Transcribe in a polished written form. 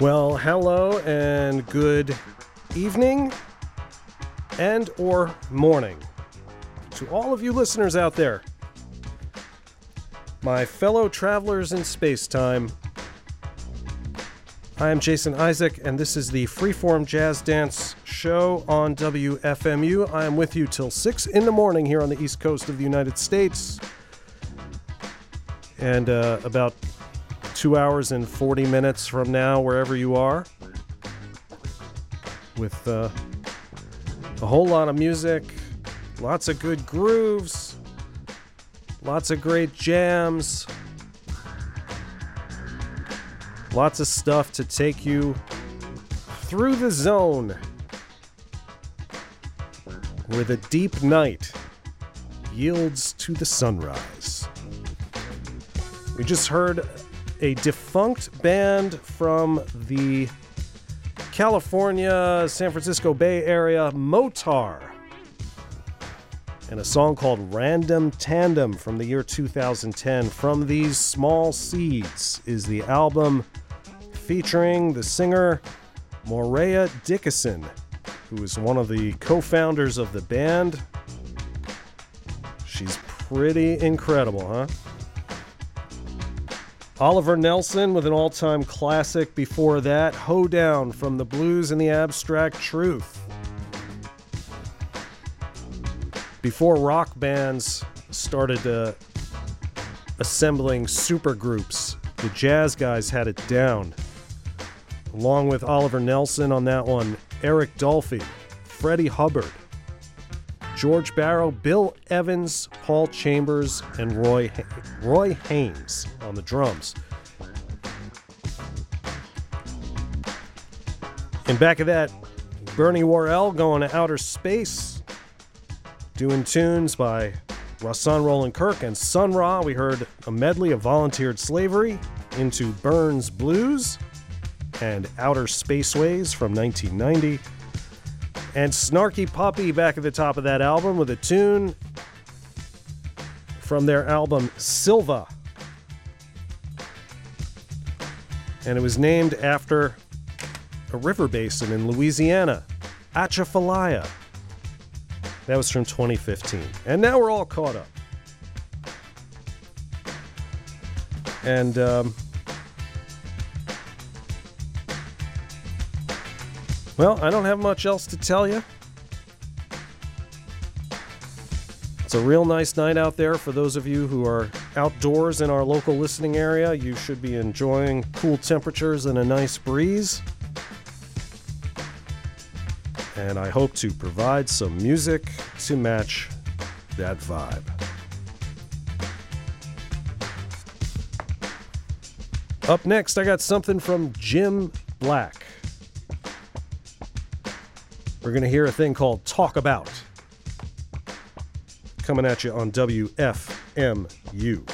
Well, hello and good evening and or morning to all of you listeners out there. My fellow travelers in space-time. I am Jason Isaac, and this is the Freeform Jazz Dance Show on WFMU. I am with you till 6 in the morning here on the East Coast of the United States. And about 2 hours and 40 minutes from now, wherever you are, with a whole lot of music, lots of good grooves, lots of great jams, lots of stuff to take you through the zone where the deep night yields to the sunrise. We just heard a defunct band from the California, San Francisco Bay Area, Motar, and a song called Random Tandem from the year 2010. From These Small Seeds is the album featuring the singer Morea Dickinson, who is one of the co-founders of the band. She's pretty incredible, huh? Oliver Nelson with an all-time classic before that, Hoedown from the Blues and the Abstract Truth. Before rock bands started assembling supergroups, the jazz guys had it down. Along with Oliver Nelson on that one, Eric Dolphy, Freddie Hubbard, George Barrow, Bill Evans, Paul Chambers, and Roy Haynes on the drums. In back of that, Bernie Worrell going to outer space, doing tunes by Rahsaan Roland Kirk and Sun Ra. We heard a medley of Volunteered Slavery, Into Burns Blues, and Outer Spaceways from 1990. And Snarky Puppy back at the top of that album with a tune from their album Silva. And it was named after a river basin in Louisiana, Atchafalaya. That was from 2015. And now we're all caught up. And well, I don't have much else to tell you. It's a real nice night out there for those of you who are outdoors in our local listening area. You should be enjoying cool temperatures and a nice breeze. And I hope to provide some music to match that vibe. Up next, I got something from Jim Black. We're going to hear a thing called Talk About, coming at you on WFMU.